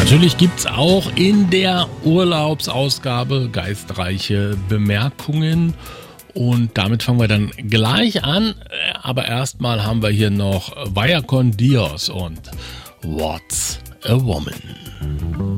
Natürlich gibt's auch in der Urlaubsausgabe geistreiche Bemerkungen und damit fangen wir dann gleich an. Aber erstmal haben wir hier noch Vaya con Dios und What's a Woman?